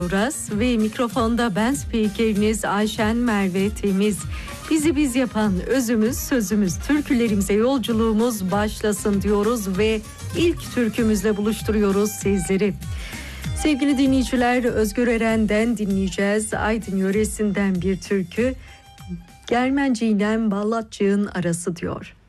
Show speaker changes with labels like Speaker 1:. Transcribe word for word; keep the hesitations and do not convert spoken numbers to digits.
Speaker 1: Uras ve mikrofonda ben spikeriniz Ayşen Merve Temiz. Bizi biz yapan özümüz, sözümüz, türkülerimize yolculuğumuz başlasın diyoruz ve ilk türkümüzle buluşturuyoruz sizleri. Sevgili dinleyiciler, Özgür Eren'den dinleyeceğiz. Aydın yöresinden bir türkü. Germenciyle Ballatçığın arası diyor.